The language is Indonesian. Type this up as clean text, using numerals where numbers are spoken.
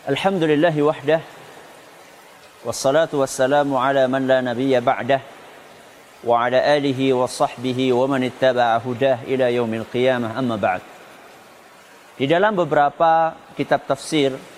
Alhamdulillahi wahdah, wassalatu wassalamu ala man la nabiyya ba'dah, wa ala alihi wa sahbihi wa man ittaba'a hudah ila yaumil qiyamah, amma ba'd. Di dalam beberapa kitab tafsir